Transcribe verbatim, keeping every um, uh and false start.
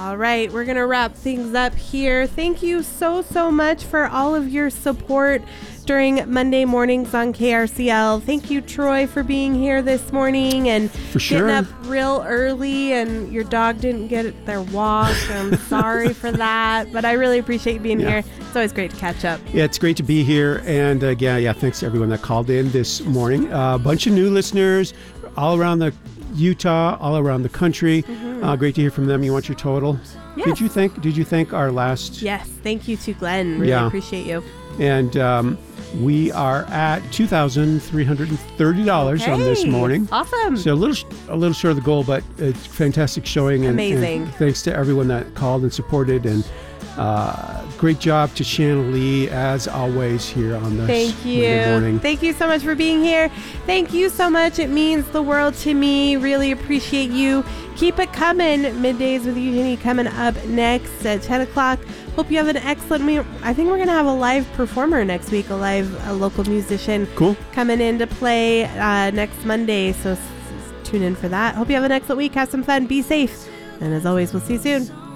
All right, we're going to wrap things up here. Thank you so, so much for all of your support during Monday mornings on K R C L. Thank you, Troy, for being here this morning and for sure. getting up real early, and your dog didn't get their walk. I'm sorry for that, but I really appreciate you being yeah. here. It's always great to catch up. Yeah, it's great to be here. And uh, yeah, yeah, thanks to everyone that called in this morning. A uh, bunch of new listeners all around the Utah, all around the country. Mm-hmm. Uh, great to hear from them. You want your total? Yes. Did you think? Did you thank our last? Yes, thank you to Glenn. Really yeah. appreciate you. And um, we are at two thousand three hundred thirty dollars okay. on this morning. Awesome. So a little, a little short of the goal, but it's fantastic showing. And, amazing. And thanks to everyone that called and supported, and uh, great job to Shanna Lee as always here on this Thank you. Monday morning. Thank you so much for being here. Thank you so much. It means the world to me. Really appreciate you. Keep it coming. Middays with Eugenie coming up next at ten o'clock. Hope you have an excellent week. I think we're going to have a live performer next week, a live a local musician cool. coming in to play uh, next Monday. So s- s- tune in for that. Hope you have an excellent week. Have some fun. Be safe. And as always, we'll see you soon.